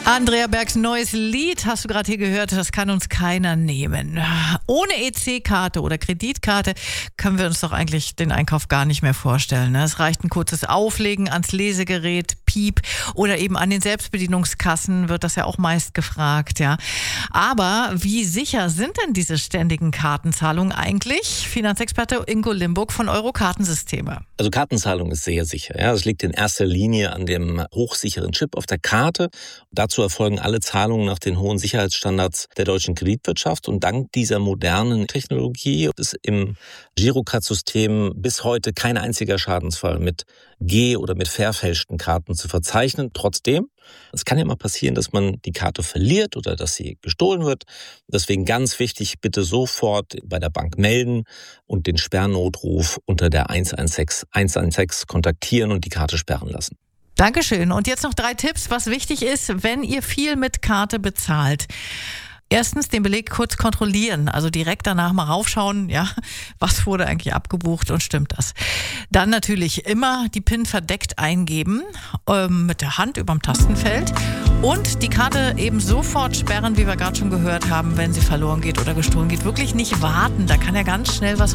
Andrea Bergs neues Lied hast du gerade hier gehört, das kann uns keiner nehmen. Ohne EC-Karte oder Kreditkarte können wir uns doch eigentlich den Einkauf gar nicht mehr vorstellen. Es reicht ein kurzes Auflegen ans Lesegerät, Piep, oder eben an den Selbstbedienungskassen wird das ja auch meist gefragt, ja. Aber wie sicher sind denn diese ständigen Kartenzahlungen eigentlich? Finanzexperte Ingo Limburg von Euro-Kartensysteme. Also Kartenzahlung ist sehr sicher. Ja. Das liegt in erster Linie an dem hochsicheren Chip auf der Karte. Dazu erfolgen alle Zahlungen nach den hohen Sicherheitsstandards der deutschen Kreditwirtschaft. Und dank dieser modernen Technologie ist im Girocard-System bis heute kein einziger Schadensfall mit oder mit verfälschten Karten zu verzeichnen. Trotzdem, es kann ja mal passieren, dass man die Karte verliert oder dass sie gestohlen wird. Deswegen ganz wichtig, bitte sofort bei der Bank melden und den Sperrnotruf unter der 116 kontaktieren und die Karte sperren lassen. Dankeschön. Und jetzt noch 3 Tipps, was wichtig ist, wenn ihr viel mit Karte bezahlt. Erstens den Beleg kurz kontrollieren, also direkt danach mal raufschauen, ja, was wurde eigentlich abgebucht und stimmt das. Dann natürlich immer die PIN verdeckt eingeben, mit der Hand überm Tastenfeld und die Karte eben sofort sperren, wie wir gerade schon gehört haben, wenn sie verloren geht oder gestohlen geht. Wirklich nicht warten, da kann ja ganz schnell was